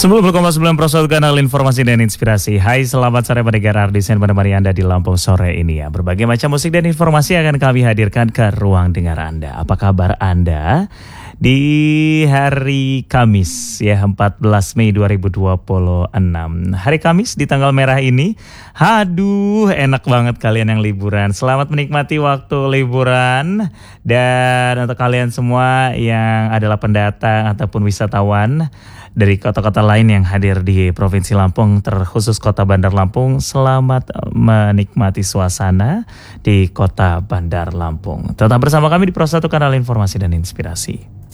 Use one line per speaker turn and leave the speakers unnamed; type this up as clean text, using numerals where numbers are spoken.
90,9 Pro kanal informasi dan inspirasi. Hai, selamat sore pendengar Ardisen menemani Anda di Lampung sore ini ya. Berbagai macam musik dan informasi akan kami hadirkan ke ruang dengar Anda. Apa kabar Anda? Di hari Kamis ya 14 Mei 2026. Hari Kamis di tanggal merah ini. Aduh, enak banget kalian yang liburan. Selamat menikmati waktu liburan. Dan untuk kalian semua yang adalah pendatang ataupun wisatawan dari kota-kota lain yang hadir di Provinsi Lampung, terkhusus Kota Bandar Lampung, selamat menikmati suasana di Kota Bandar Lampung. Tetap bersama kami di Pro 1 Kanal Informasi dan Inspirasi.